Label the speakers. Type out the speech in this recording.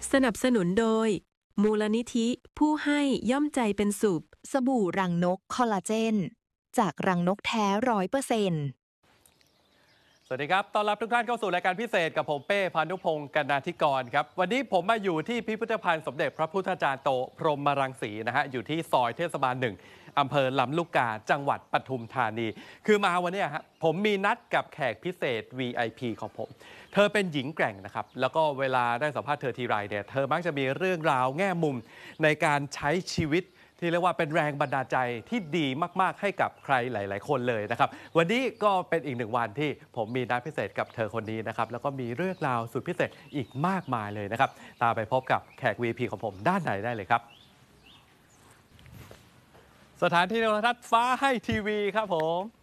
Speaker 1: สนับสนุนโดยมูลนิธิผู้ให้ย่อมใจเป็นสุข
Speaker 2: สบู่รังนกคอลลาเจนจากรังนกแท้100%
Speaker 3: สวัสดีครับ ต้อนรับทุกท่านเข้าสู่รายการพิเศษกับผมเป้พานุพงศ์กนาธิกรครับ วันนี้ผมมาอยู่ที่พิพิธภัณฑ์สมเด็จพระพุทธจารย์โตพรหมรังสีนะฮะ อยู่ที่ซอยเทศบาล 1 อำเภอลำลูกกา จังหวัดปทุมธานี คือมาวันนี้ฮะผมมีนัดกับแขกพิเศษ VIP ของผม เธอเป็นหญิงแกร่งนะครับ แล้วก็เวลาได้สัมภาษณ์เธอทีไรเนี่ย เธอมักจะมีเรื่องราวแง่มุมในการใช้ชีวิตที่เรียกว่าเป็นแรงบันดาลใจที่ดีมากๆให้กับใครหลายๆคนเลยนะครับวันนี้ก็เป็นอีกหนึ่งวันที่ผมมีนัดพิเศษกับเธอคนนี้นะครับแล้วก็มีเรื่องราวสุดพิเศษอีกมากมายเลยนะครับตามไปพบกับแขก VIP ของผมด้านไหนได้เลยครับสถานที่โทรทัศน์ฟ้าให้ทีวีครับผม